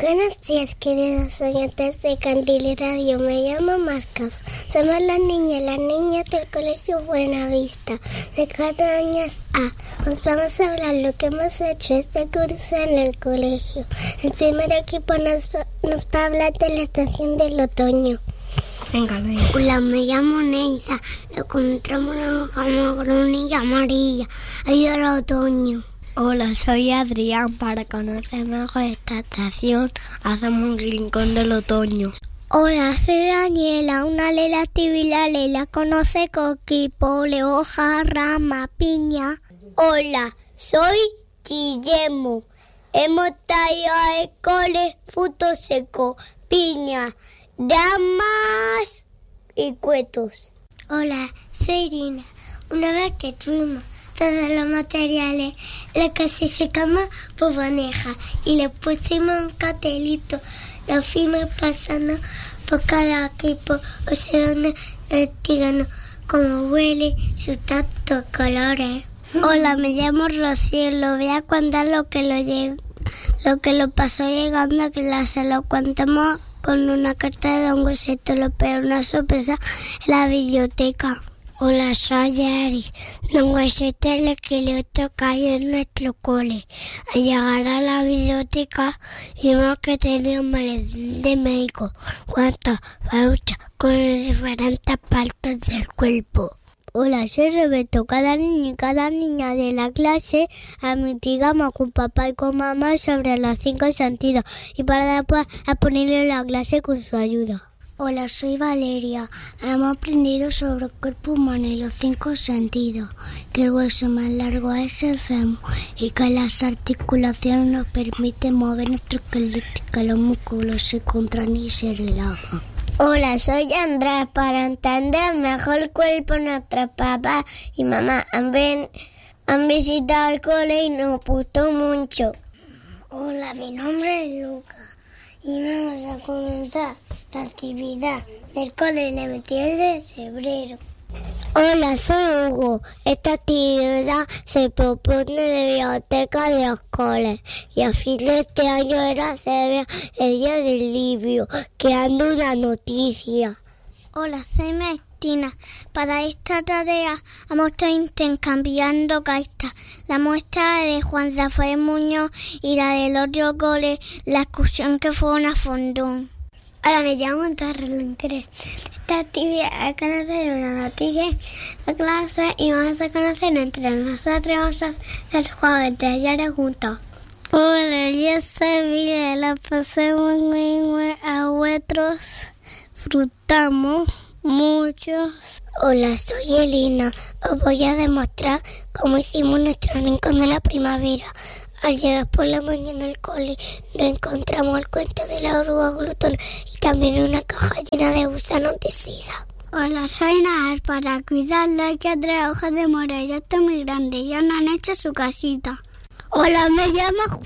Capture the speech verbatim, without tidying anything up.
Buenos días, queridos oyentes de Candil Radio. Me llamo Marcos. Somos las niñas, las niñas del Colegio Buenavista, de cuatro años A. Os vamos a hablar lo que hemos hecho este curso en el colegio. El primer equipo nos, nos va a hablar de la estación del otoño. Venga, Neida. Hola, me llamo Neida. Lo encontramos una hoja marrón y amarilla. Ahí era otoño. Hola, soy Adrián. Para conocer mejor esta estación, hacemos un rincón del otoño. Hola, soy Daniela, una lela tibila lela. Conoce coqui, pole, hoja, rama, piña. Hola, soy Guillermo. Hemos traído al cole fruto seco, piña, ramas y cuetos. Hola, soy Irina. Una vez que tuvimos todos los materiales, los clasificamos por bandeja y le pusimos un cartelito. Lo fuimos pasando por cada equipo, observando, investigando cómo huele, sus tantos colores. Hola, me llamo Rocío. Lo voy a contar lo que lo, lleg- lo que lo pasó llegando a clase. Lo contamos con una carta de Don Huesito, lo pero una sorpresa en la biblioteca. Hola, soy Ari. Don Huesito le quería tocar en nuestro cole. Al llegar a la biblioteca, vimos que tenía un maletín de médico, cuantas pautas con diferentes partes del cuerpo. Hola, soy Roberto. Cada niño y cada niña de la clase investigamos con papá y con mamá sobre los cinco sentidos y para después a ponerle la clase con su ayuda. Hola, soy Valeria. Hemos aprendido sobre el cuerpo humano y los cinco sentidos, que el hueso más largo es el fémur y que las articulaciones nos permiten mover nuestro esqueleto, que los músculos se contraen y se relajan. Hola, soy Andrés. Para entender mejor el cuerpo, nuestros papás y mamá han, ven, han visitado el cole y nos gustó mucho. Hola, mi nombre es Lucas y vamos a comenzar la actividad del cole el veintidós de febrero. Hola, soy Hugo. Esta actividad se propone de biblioteca de los coles y a fin de este año era se el día del libro, creando una noticia. Hola, soy Martina. Para esta tarea hemos estado intercambiando cartas. La muestra de Juan Rafael Muñoz y la del otro cole, la excursión que fue una fondón. Ahora me llamo Tarrelo Interés. Esta actividad es conocer una noticia de clase y vamos a conocer entre nosotros. Vamos a hacer juegos de ayer juntos. Hola, yo soy Vilela. Pasemos muy a vuestros. Frutamos mucho. Hola, soy Elina. Os voy a demostrar cómo hicimos nuestro rincón de la primavera. Al llegar por la mañana al cole, nos encontramos el cuento de la oruga glotona y también una caja llena de gusanos de seda. Hola, soy Nahar. Para cuidarla hay que traer hojas de mora. Ya está muy grande, ya no han hecho su casita. Hola, me llamo Juan.